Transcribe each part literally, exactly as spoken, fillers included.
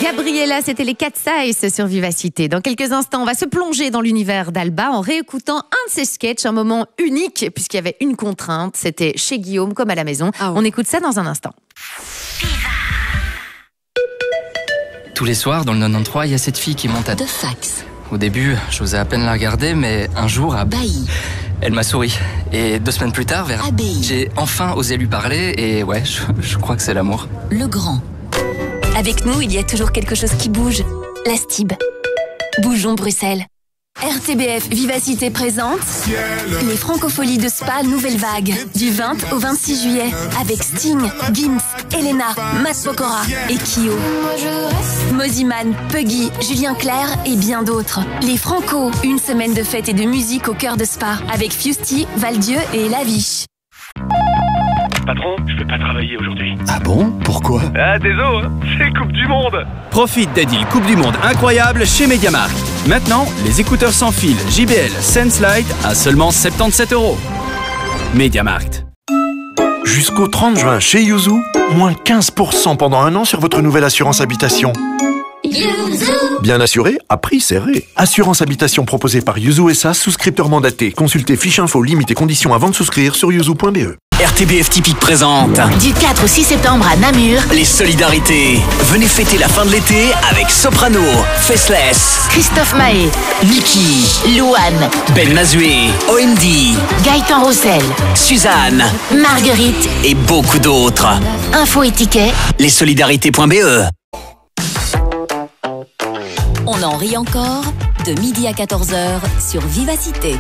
Gabriella, c'était les Cat Size sur Vivacité. Dans quelques instants, on va se plonger dans l'univers d'Alba en réécoutant un de ses sketchs, un moment unique puisqu'il y avait une contrainte, c'était chez Guillaume comme à la maison. Ah ouais. On écoute ça dans un instant. Tous les soirs, dans le quatre-vingt-treize, il y a cette fille qui monte à... De fax. Au début, j'osais à peine la regarder, mais un jour, à Bailly. Elle m'a souri. Et deux semaines plus tard, vers... Abbaye. J'ai enfin osé lui parler et ouais, je, je crois que c'est l'amour. Le Grand. Avec nous, il y a toujours quelque chose qui bouge. La Stib. Bougeons Bruxelles. R T B F Vivacité présente les Francopholies de Spa Nouvelle Vague du vingt au vingt-six juillet avec Sting, Gims, Elena, Matt Pokora et Kyo. Moziman, Puggy, Julien Clerc et bien d'autres. Les Franco, une semaine de fête et de musique au cœur de Spa avec Fusty, Valdieu et Laviche. Patron, je vais pas travailler aujourd'hui. Ah bon? Pourquoi? Ah, désolé, hein, c'est Coupe du Monde. Profite des deals Coupe du Monde incroyables chez MediaMarkt. Maintenant, les écouteurs sans fil J B L Sense Lite à seulement soixante-dix-sept euros. MediaMarkt. Jusqu'au trente juin chez Yuzu, moins quinze pour cent pendant un an sur votre nouvelle assurance habitation. Yuzu. Bien assuré, à prix serré. Assurance habitation proposée par Yuzu S A, souscripteur mandaté. Consultez fiche info, limite et conditions avant de souscrire sur yuzu point b e. R T B F Typique présente Du quatre au six septembre à Namur, les solidarités. Venez fêter la fin de l'été avec Soprano, Faceless, Christophe Mahé, Niki, Louane, Ben Mazué, O M D, Gaëtan Roussel, Suzanne, Marguerite et beaucoup d'autres. Info et tickets, lessolidarités point b e. On en rit encore de midi à quatorze heures sur Vivacité.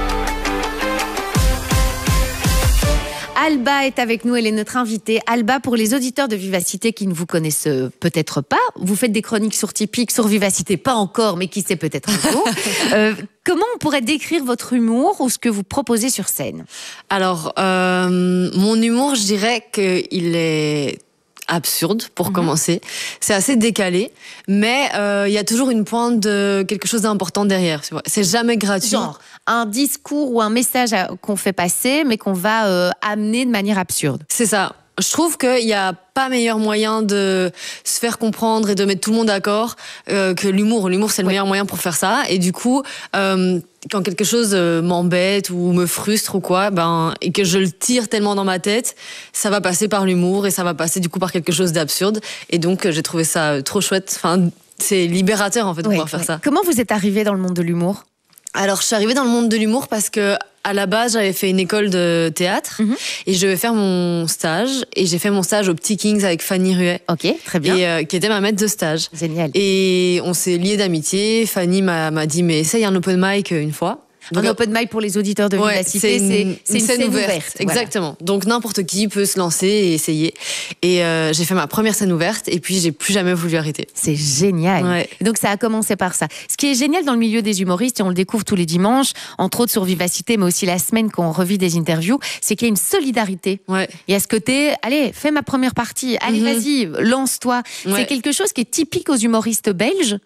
Alba est avec nous, elle est notre invitée. Alba, pour les auditeurs de Vivacité qui ne vous connaissent peut-être pas, vous faites des chroniques sur Typique, sur Vivacité, pas encore, mais qui sait peut-être un jour. euh, comment on pourrait décrire votre humour ou ce que vous proposez sur scène? Alors, euh, mon humour, je dirais qu'il est absurde pour mmh. commencer. C'est assez décalé, mais il euh, y a toujours une pointe de quelque chose d'important derrière. C'est jamais gratuit. Genre un discours ou un message qu'on fait passer, mais qu'on va euh, amener de manière absurde. C'est ça. Je trouve qu'il n'y a pas meilleur moyen de se faire comprendre et de mettre tout le monde d'accord euh, que l'humour. L'humour, c'est le ouais. meilleur moyen pour faire ça. Et du coup, euh, quand quelque chose euh, m'embête ou me frustre ou quoi, ben, et que je le tire tellement dans ma tête, ça va passer par l'humour et ça va passer du coup par quelque chose d'absurde. Et donc, euh, j'ai trouvé ça euh, trop chouette. Enfin, c'est libérateur en fait de ouais, pouvoir faire ouais. ça. Comment vous êtes arrivée dans le monde de l'humour ? Alors, je suis arrivée dans le monde de l'humour parce que à la base, j'avais fait une école de théâtre mmh. et je devais faire mon stage. Et j'ai fait mon stage au Petit Kings avec Fanny Ruet. Ok, très bien. Et euh, qui était ma maître de stage. Génial. Et on s'est liés d'amitié. Fanny m'a, m'a dit, mais essaye un open mic une fois. Donc, un open mic pour les auditeurs de ouais, Vivacité, c'est une, c'est, une, c'est une scène, scène ouverte. ouverte. Exactement. Voilà. Donc n'importe qui peut se lancer et essayer. Et euh, j'ai fait ma première scène ouverte et puis j'ai plus jamais voulu arrêter. C'est génial. Ouais. Donc ça a commencé par ça. Ce qui est génial dans le milieu des humoristes, et on le découvre tous les dimanches, entre autres sur Vivacité, mais aussi la semaine qu'on revit des interviews, c'est qu'il y a une solidarité. Ouais. Il y a ce côté, allez, fais ma première partie, allez, mm-hmm. vas-y, lance-toi. Ouais. C'est quelque chose qui est typique aux humoristes belges.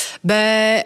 Ben...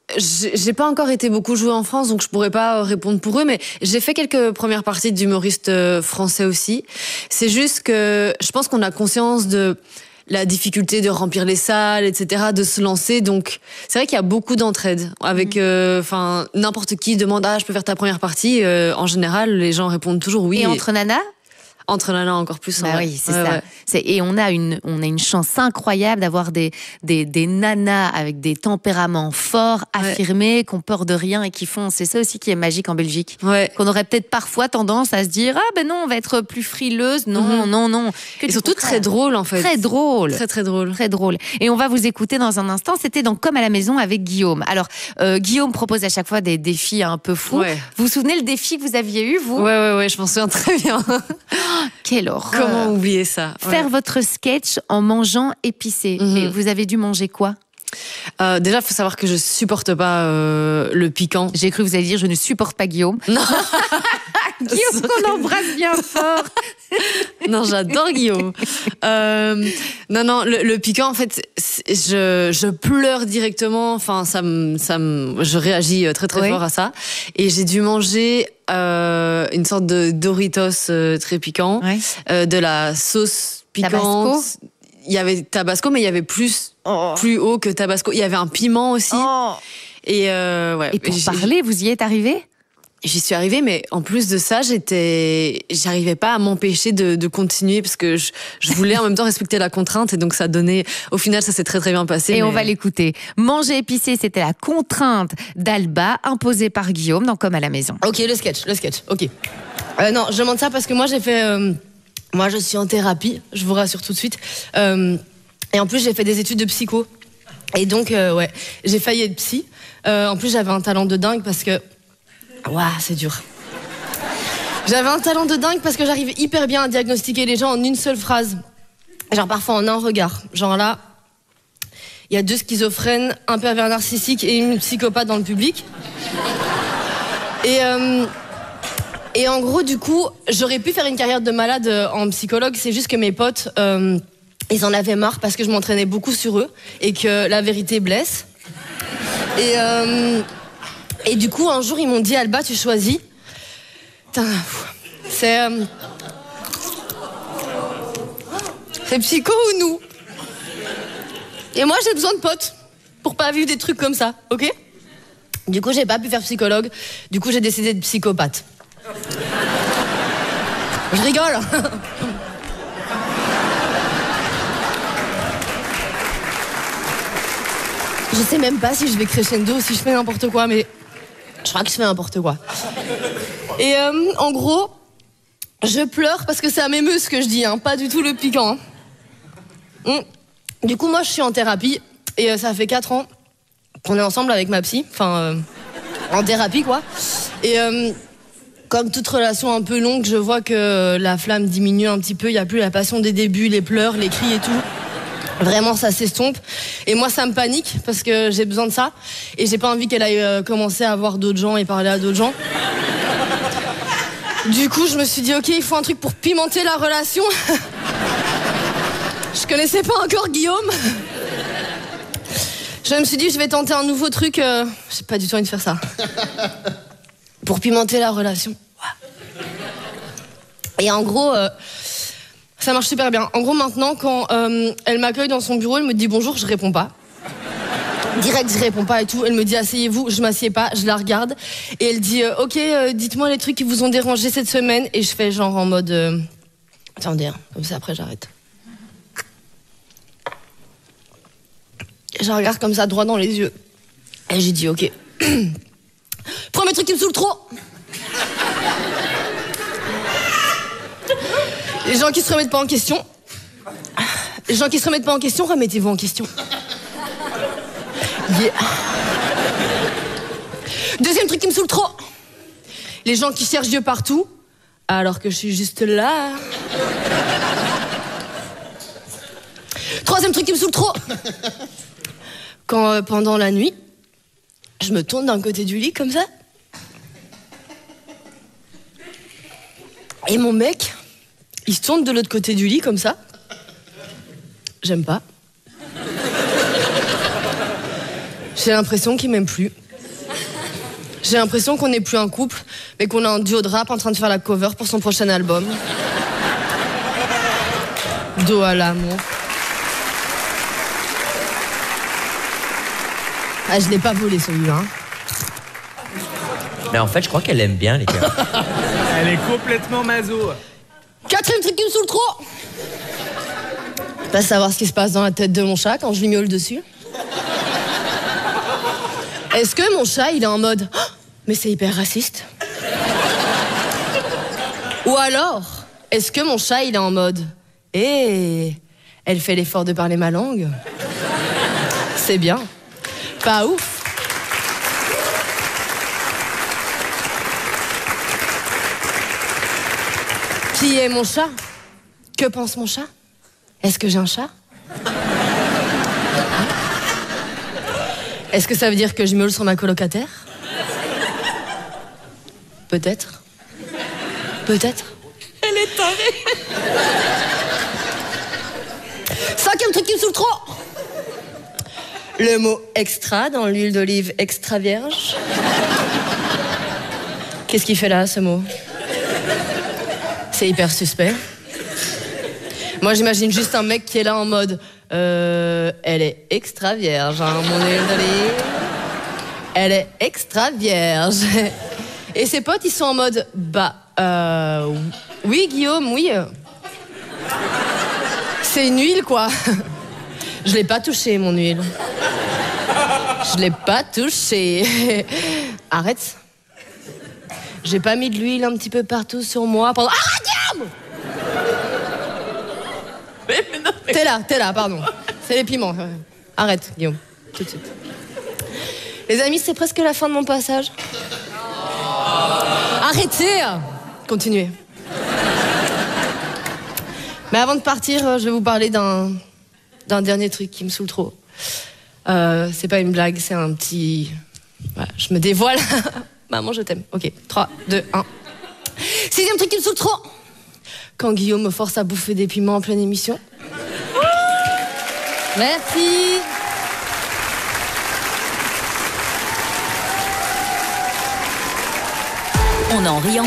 J'ai pas encore été beaucoup jouée en France, donc je pourrais pas répondre pour eux, mais j'ai fait quelques premières parties d'humoristes français aussi. C'est juste que je pense qu'on a conscience de la difficulté de remplir les salles, et cetera, de se lancer. Donc, c'est vrai qu'il y a beaucoup d'entraide. Avec, enfin, euh, n'importe qui demande, ah, je peux faire ta première partie. Euh, en général, les gens répondent toujours oui. Et, et... entre nanas? Entre nanas encore plus. Bah oui, c'est ouais, ça. Ouais. C'est, et on a une, on a une chance incroyable d'avoir des, des, des nanas avec des tempéraments forts, affirmés, ouais. qui ont peur de rien et qui font. C'est ça aussi qui est magique en Belgique. Ouais. Qu'on aurait peut-être parfois tendance à se dire, ah ben non, on va être plus frileuse. Non, mm-hmm. non, non. Que et surtout très drôle en fait. Très drôle. Très très drôle. Très drôle. Et on va vous écouter dans un instant. C'était dans Comme à la maison avec Guillaume. Alors euh, Guillaume propose à chaque fois des défis un peu fous. Ouais. Vous vous souvenez le défi que vous aviez eu vous? Ouais ouais ouais, je m'en souviens très bien. Quelle horreur. Comment oublier ça? Faire ouais. votre sketch en mangeant épicé. Mm-hmm. Et vous avez dû manger quoi? Euh, déjà, il faut savoir que je supporte pas euh, le piquant. J'ai cru que vous alliez dire je ne supporte pas Guillaume. Non. Guillaume, qu'on embrasse bien fort. Non, j'adore Guillaume. Euh, non, non, le, le piquant, en fait, je, je pleure directement. Enfin, ça me, ça me, je réagis très très oui. fort à ça. Et j'ai dû manger euh, une sorte de Doritos euh, très piquant, oui. euh, de la sauce piquante. Tabasco. il y avait Tabasco, mais il y avait plus, oh. plus haut que Tabasco. Il y avait un piment aussi. Oh. Et, euh, ouais. Et pour parler, vous y êtes arrivé ? J'y suis arrivée, mais en plus de ça, j'étais, j'arrivais pas à m'empêcher de, de continuer parce que je, je voulais en même temps respecter la contrainte et donc ça donnait. Au final, ça s'est très très bien passé. Et mais... on va l'écouter. Manger épicé, c'était la contrainte d'Alba imposée par Guillaume dans Comme à la maison. Ok, le sketch, le sketch. Ok. Euh, non, je demande ça parce que moi j'ai fait, euh, moi je suis en thérapie, je vous rassure tout de suite. Euh, et en plus j'ai fait des études de psycho. Et donc euh, ouais, j'ai failli être psy. Euh, en plus j'avais un talent de dingue parce que Waouh, c'est dur. J'avais un talent de dingue parce que j'arrivais hyper bien à diagnostiquer les gens en une seule phrase. Genre parfois en un regard. Genre là, il y a deux schizophrènes, un pervers narcissique et une psychopathe dans le public. Et, euh, et en gros, du coup, j'aurais pu faire une carrière de malade en psychologue. C'est juste que mes potes, euh, ils en avaient marre parce que je m'entraînais beaucoup sur eux et que la vérité blesse. Et... Euh, Et du coup, un jour, ils m'ont dit, Alba, tu choisis. Putain, c'est... Euh... C'est psycho ou nous ? Et moi, j'ai besoin de potes pour pas vivre des trucs comme ça, ok ? Du coup, j'ai pas pu faire psychologue. Du coup, j'ai décidé de psychopathe. Je rigole. Je sais même pas si je vais crescendo ou si je fais n'importe quoi, mais... Je crois que je fais n'importe quoi. Et euh, en gros, je pleure parce que ça m'émeut ce que je dis, hein, pas du tout le piquant. Hein. Du coup, moi, je suis en thérapie et euh, ça fait quatre ans qu'on est ensemble avec ma psy, enfin, euh, en thérapie, quoi. Et euh, comme toute relation un peu longue, je vois que la flamme diminue un petit peu, il n'y a plus la passion des débuts, les pleurs, les cris et tout. Vraiment, ça s'estompe. Et moi, ça me panique parce que j'ai besoin de ça. Et j'ai pas envie qu'elle aille euh, commencer à voir d'autres gens et parler à d'autres gens. Du coup, je me suis dit, ok, il faut un truc pour pimenter la relation. Je connaissais pas encore Guillaume. Je me suis dit, je vais tenter un nouveau truc. Euh... J'ai pas du tout envie de faire ça. Pour pimenter la relation. Et en gros... Euh... Ça marche super bien. En gros, maintenant, quand euh, elle m'accueille dans son bureau, elle me dit bonjour, je réponds pas. Direct, je réponds pas et tout. Elle me dit asseyez-vous, je m'assieds pas, je la regarde. Et elle dit euh, ok, euh, dites-moi les trucs qui vous ont dérangé cette semaine. Et je fais genre en mode... Euh... Attendez, hein, comme ça, après j'arrête. Je la regarde comme ça, droit dans les yeux. Et j'ai dit ok. Premier truc qui me saoule trop. Les gens qui se remettent pas en question. Les gens qui se remettent pas en question, remettez-vous en question. Yeah. Deuxième truc qui me saoule trop. Les gens qui cherchent Dieu partout, alors que je suis juste là. Troisième truc qui me saoule trop. Quand euh, pendant la nuit, je me tourne d'un côté du lit comme ça. Et mon mec... il se tourne de l'autre côté du lit, comme ça. J'aime pas. J'ai l'impression qu'il m'aime plus. J'ai l'impression qu'on n'est plus un couple, mais qu'on a un duo de rap en train de faire la cover pour son prochain album. Dos à l'amour. Ah, je l'ai pas volé, celui-là. Hein. Mais en fait, je crois qu'elle aime bien, les gars. Elle est complètement maso. Quatrième truc qui me saoule trop. Pas savoir ce qui se passe dans la tête de mon chat quand je lui miaule dessus. Est-ce que mon chat, il est en mode oh, mais c'est hyper raciste? Ou alors, est-ce que mon chat, il est en mode hé, hey, elle fait l'effort de parler ma langue? C'est bien. Pas ouf. Qui est mon chat? Que pense mon chat? Est-ce que j'ai un chat? Est-ce que ça veut dire que je meule sur ma colocataire? Peut-être. Peut-être. Elle est tarée. Cinquième truc qui me saoule trop. Le mot extra dans l'huile d'olive extra vierge. Qu'est-ce qu'il fait là, ce mot? C'est hyper suspect. Moi, j'imagine juste un mec qui est là en mode euh, elle est extra vierge, hein, mon Elodie. Elle est extra vierge. Et ses potes, ils sont en mode bah, euh, oui, Guillaume, oui. C'est une huile, quoi. Je l'ai pas touchée, mon huile. Je l'ai pas touchée. Arrête. J'ai pas mis de l'huile un petit peu partout sur moi pendant... Ah, Guillaume! Mais, mais non, mais... T'es là, t'es là, pardon. C'est les piments. Arrête, Guillaume, tout de suite. Les amis, c'est presque la fin de mon passage. Arrêtez! Continuez. Mais avant de partir, je vais vous parler d'un d'un dernier truc qui me saoule trop. Euh, c'est pas une blague, c'est un petit... Voilà, je me dévoile. Maman, je t'aime. Ok, trois, deux, un. Sixième truc qui me saoule trop. Quand Guillaume me force à bouffer des piments en pleine émission. Merci. On en rit